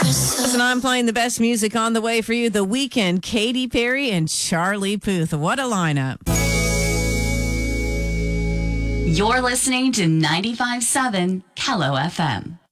Listen, I'm playing the best music on the way for you. The Weeknd, Katy Perry, and Charlie Puth. What a lineup. You're listening to 95.7 Kello FM.